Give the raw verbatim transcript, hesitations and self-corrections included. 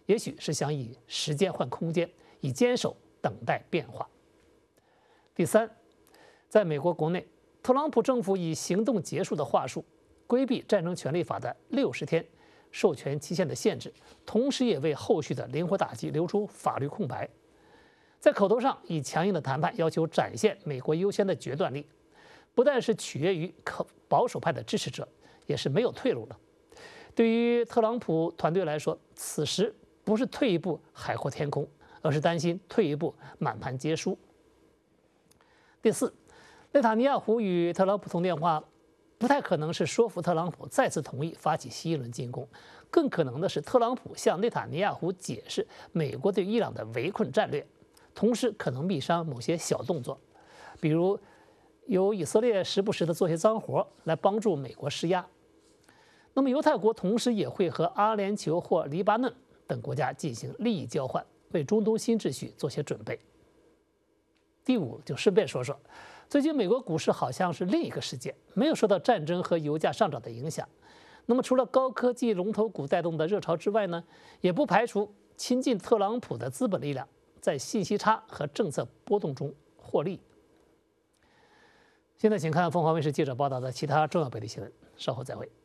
也许是想以时间换空间，以坚守等待变化。第三，在美国国内，特朗普政府以行动结束的话术，规避战争权利法的六十天授权期限的限制，同时也为后续的灵活打击留出法律空白。在口头上以强硬的谈判要求展现美国优先的决断力，不但是取悦于保守派的支持者，也是没有退路了。对于特朗普团队来说，此时不是退一步海阔天空，而是担心退一步满盘皆输。第四，内塔尼亚胡与特朗普通电话，不太可能是说服特朗普再次同意发起新一轮进攻，更可能的是特朗普向内塔尼亚胡解释美国对伊朗的围困战略，同时可能密商某些小动作，比如由以色列时不时的做些脏活来帮助美国施压。那么犹太国同时也会和阿联酋或黎巴嫩等国家进行利益交换，为中东新秩序做些准备。第五，就顺便说说，最近美国股市好像是另一个世界，没有受到战争和油价上涨的影响。那么除了高科技龙头股带动的热潮之外呢，也不排除亲近特朗普的资本力量在信息差和政策波动中获利。现在请看凤凰卫视记者报道的其他重要本地新闻，稍后再会。